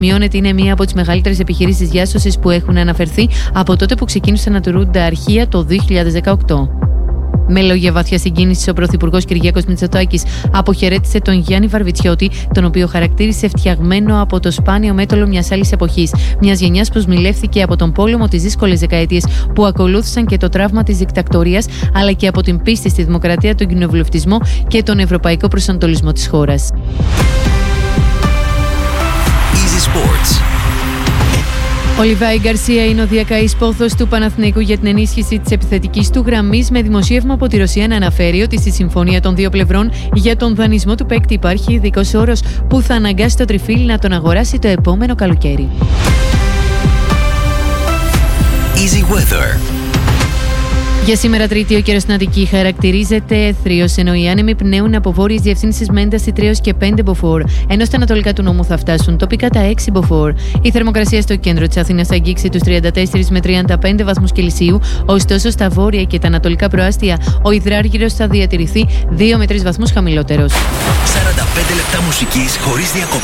Μειώνεται είναι μία από τις μεγαλύτερες επιχειρήσεις διάσωσης που έχουν αναφερθεί από τότε που ξεκίνησαν να τηρούν τα αρχεία το 2018. Με λόγια βαθιά συγκίνησης, ο Πρωθυπουργός Κυριάκος Μητσοτάκης αποχαιρέτησε τον Γιάννη Βαρβιτσιώτη, τον οποίο χαρακτήρισε φτιαγμένο από το σπάνιο μέταλλο μιας άλλης εποχής, μιας γενιάς που σμιλεύθηκε από τον πόλεμο, τις δύσκολες δεκαετίες που ακολούθησαν και το τραύμα της δικτακτορίας, αλλά και από την πίστη στη δημοκρατία, τον κοινοβουλευτισμό και τον ευρωπαϊκό προσανατολισμό της χώρας. Easy Sports. Ο Λιβάη Γκαρσία είναι ο διακαής πόθος του Παναθηναϊκού για την ενίσχυση της επιθετικής του γραμμής, με δημοσίευμα από τη Ρωσία να αναφέρει ότι στη συμφωνία των δύο πλευρών για τον δανεισμό του παίκτη υπάρχει ειδικός όρος που θα αναγκάσει το τριφύλι να τον αγοράσει το επόμενο καλοκαίρι. Easy Weather. Για σήμερα Τρίτη, ο καιρός στην Αττική χαρακτηρίζεται έθριος, ενώ οι άνεμοι πνέουν από βόρειες διευθύνσεις με ένταση 3 και 5 μποφόρ, ενώ στα ανατολικά του νόμου θα φτάσουν τοπικά τα 6 μποφόρ. Η θερμοκρασία στο κέντρο της Αθήνας θα αγγίξει τους 34 με 35 βαθμούς Κελσίου, ωστόσο στα βόρεια και τα ανατολικά προάστια ο υδράργυρος θα διατηρηθεί 2 με 3 βαθμούς χαμηλότερος. 45 λεπτά μουσικής χωρίς διακοπές.